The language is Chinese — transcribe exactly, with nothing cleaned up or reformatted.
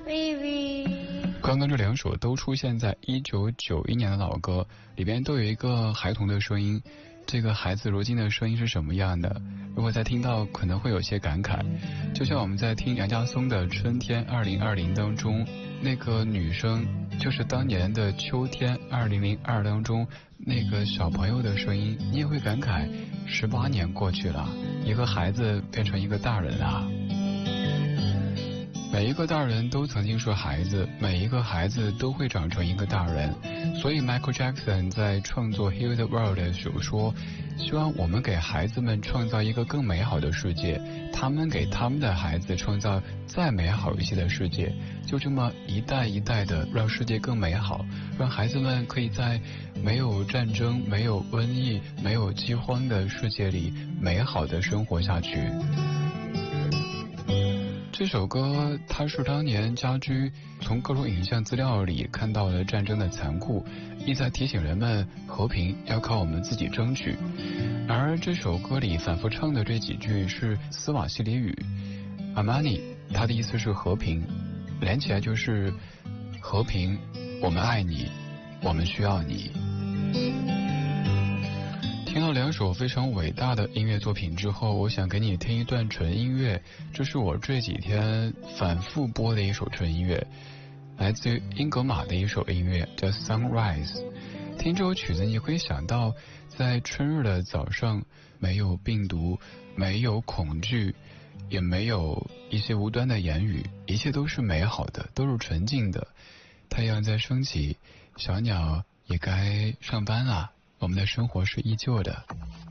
baby。 刚刚这两首都出现在一九九一年的老歌里边，都有一个孩童的声音。这个孩子如今的声音是什么样的？如果在听到可能会有些感慨，就像我们在听杨家松的《春天二零二零》当中，那个女生就是当年的秋天二零零二当中那个小朋友的声音，你也会感慨十八年过去了，一个孩子变成一个大人啊。每一个大人都曾经是孩子，每一个孩子都会长成一个大人。所以 Michael Jackson 在创作 Heal the World 的时候说，希望我们给孩子们创造一个更美好的世界，他们给他们的孩子创造再美好一些的世界，就这么一代一代的让世界更美好，让孩子们可以在没有战争、没有瘟疫、没有饥荒的世界里美好的生活下去。这首歌它是当年家驹从各种影像资料里看到了战争的残酷，意在提醒人们和平要靠我们自己争取。而这首歌里反复唱的这几句是斯瓦西里语，阿玛尼，它的意思是和平，连起来就是和平，我们爱你，我们需要你。听了两首非常伟大的音乐作品之后，我想给你听一段纯音乐，这是我这几天反复播的一首纯音乐，来自于英格玛的一首音乐叫 Sunrise。 听这首曲子你会想到在春日的早上，没有病毒，没有恐惧，也没有一些无端的言语，一切都是美好的，都是纯净的。太阳在升起，小鸟也该上班了，我们的生活是依旧的。